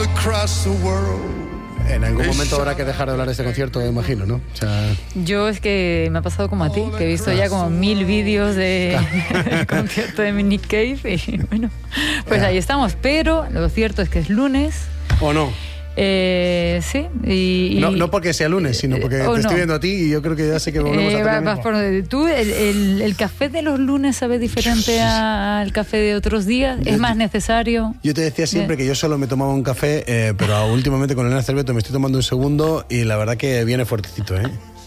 En algún momento habrá que dejar de hablar de este concierto, imagino, ¿no? O sea... Yo es que me ha pasado como a ti, que he visto ya como 1000 vídeos de concierto de Nick Cave y bueno, pues ahí estamos. Pero lo cierto es que es lunes. ¿O no? Sí. No porque sea lunes, sino porque te estoy viendo a ti y yo creo que ya sé que volvemos a tener ¿Tú, el café de los lunes sabe diferente al café de otros días? ¿Es más necesario? Yo te decía siempre que yo solo me tomaba un café, pero últimamente con Elena Cerveto me estoy tomando un segundo y la verdad que viene fuertecito, ¿eh?